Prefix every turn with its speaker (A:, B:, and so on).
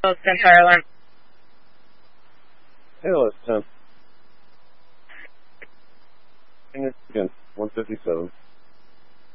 A: Close 10 fire alarm.
B: Hello, it's 10. Again, 157.